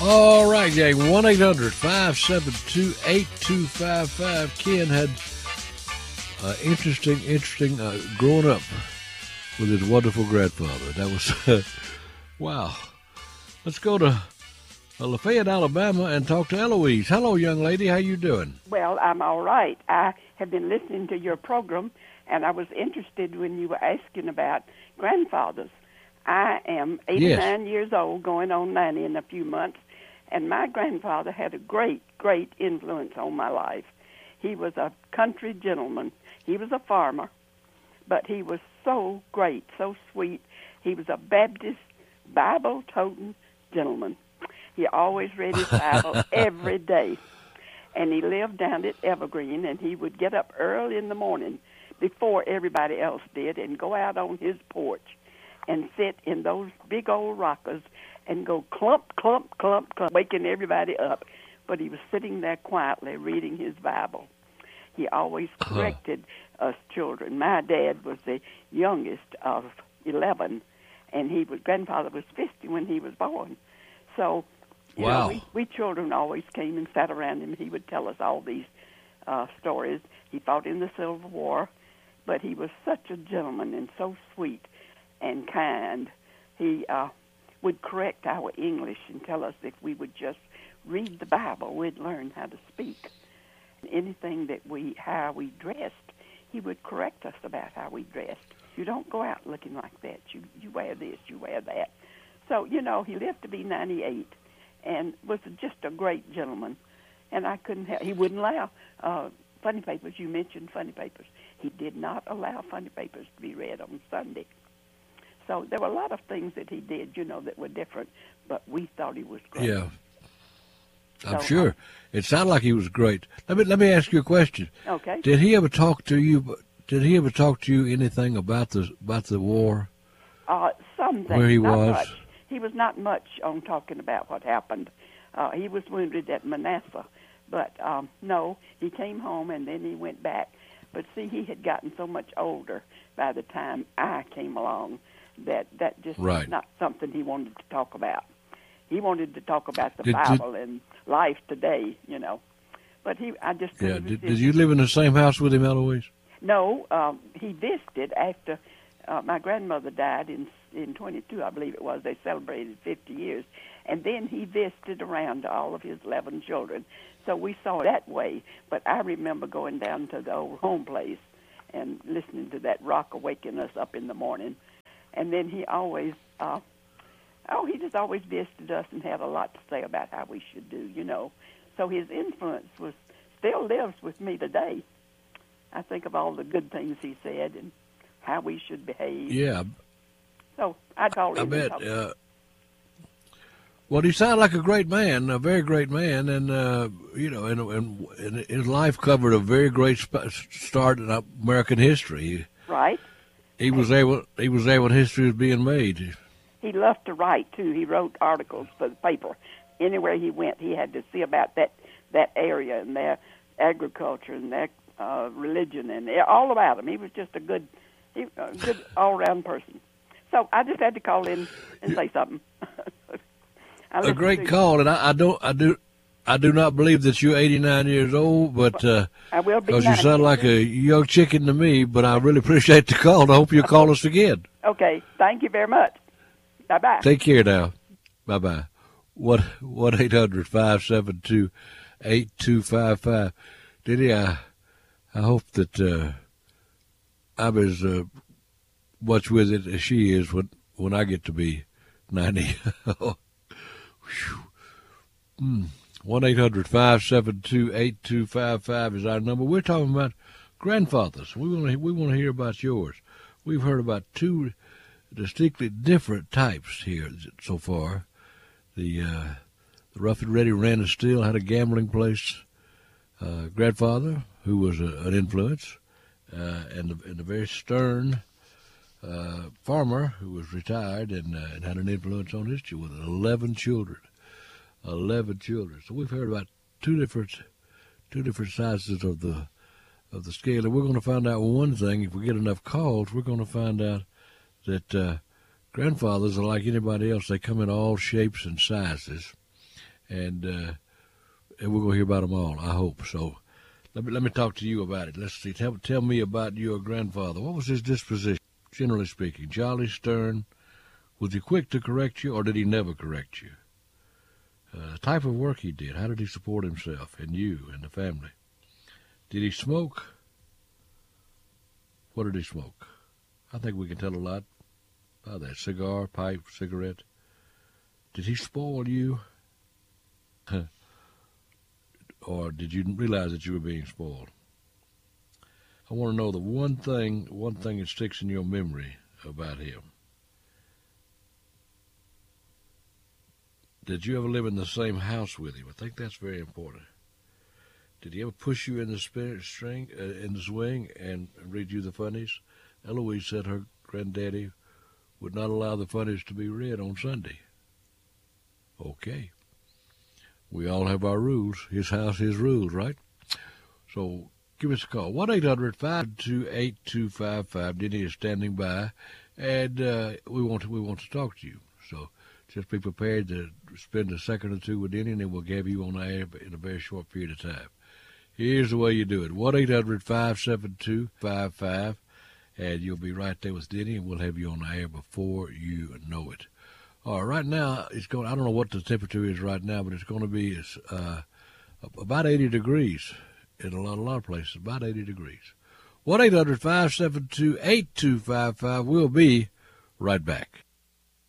All right, gang. 1-800-572-8255. Ken had interesting growing up with his wonderful grandfather. That was, wow. Let's go to Lafayette, Alabama, and talk to Eloise. Hello, young lady. How you doing? Well, I'm all right. I have been listening to your program, and I was interested when you were asking about grandfathers. I am 89 years old, going on 90 in a few months, and my grandfather had a great influence on my life. He was a country gentleman. He was a farmer, but he was so great, so sweet. He was a Baptist, Bible-toting gentleman. He always read his Bible every day. And he lived down at Evergreen, and he would get up early in the morning before everybody else did and go out on his porch and sit in those big old rockers and go clump, clump, clump, clump, waking everybody up. But he was sitting there quietly reading his Bible. He always corrected us children. My dad was the youngest of 11, and grandfather was 50 when he was born. So, you know, we children always came and sat around him. He would tell us all these stories. He fought in the Civil War, but he was such a gentleman and so sweet and kind. He would correct our English and tell us if we would just read the Bible, we'd learn how to speak. Anything that how we dressed, he would correct us about how we dressed. You don't go out looking like that. You wear this, you wear that. So, you know, he lived to be 98 and was just a great gentleman. And I couldn't help, he wouldn't allow funny papers. You mentioned funny papers. He did not allow funny papers to be read on Sunday. So there were a lot of things that he did, you know, that were different, but we thought he was great. Yeah. I'm sure. It sounded like he was great. Let me ask you a question. Okay. Did he ever talk to you? Did he ever talk to you anything about the war? Some things. Where he not was? Much. He was not much on talking about what happened. He was wounded at Manassas, but no, he came home and then he went back. But see, he had gotten so much older by the time I came along that just was not something he wanted to talk about. He wanted to talk about the Bible and life today, you know. But I just couldn't. Yeah. Did you live in the same house with him, Eloise? No, he visited after my grandmother died in 22, I believe it was. They celebrated 50 years. And then he visited around to all of his 11 children. So we saw it that way. But I remember going down to the old home place and listening to that rocker waking us up in the morning. And then he always, he just always visited us and had a lot to say about how we should do, you know. So his influence still lives with me today. I think of all the good things he said and how we should behave. Yeah. So I call him. I bet. Well, he sounded like a great man, a very great man, and you know, and his life covered a very great start in American history. Right. He was there when history was being made. He loved to write too. He wrote articles for the paper. Anywhere he went, he had to see about that area and their agriculture and their religion and all about him. He was just a good all-around person. So I just had to call in and say something. A great call, and I do not believe that you're 89 years old, but I will be, because you sound like a young chicken to me. But I really appreciate the call, and I hope you'll call us again. Okay, thank you very much. Bye-bye. Take care now. Bye-bye. 1-800-572-8255. Diddy, I hope that I'm as much with it as she is when I get to be 90. 1-800-572-8255 is our number. We're talking about grandfathers. We want to hear about yours. We've heard about two distinctly different types here so far. The rough and ready ran a still, had a gambling place grandfather who was an influence, and a very stern farmer who was retired and had an influence on his children with 11 children. 11 children. So we've heard about two different sizes of the scale, and we're going to find out one thing. If we get enough calls, we're going to find out that grandfathers are like anybody else. They come in all shapes and sizes, and we're going to hear about them all, I hope. So let me talk to you about it. Let's see. Tell me about your grandfather. What was his disposition, generally speaking? Jolly, stern? Was he quick to correct you, or did he never correct you? The type of work he did. How did he support himself and you and the family? Did he smoke? What did he smoke? I think we can tell a lot about that. Cigar, pipe, cigarette. Did he spoil you? Or did you realize that you were being spoiled? I want to know the one thing that sticks in your memory about him. Did you ever live in the same house with him? I think that's very important. Did he ever push you in the swing and read you the funnies? Eloise said her granddaddy would not allow the funnies to be read on Sunday. Okay. We all have our rules. His house, his rules, right? So give us a call. 1-800-522-8255. Denny is standing by, and we want to talk to you. So just be prepared to spend a second or two with Denny, and then we'll have you on the air in a very short period of time. Here's the way you do it. 1-800-572-5555, and you'll be right there with Denny, and we'll have you on the air before you know it. All right, right now, I don't know what the temperature is right now, but it's going to be about 80 degrees in a lot of places, about 80 degrees. 1-800-572-8255. We'll be right back.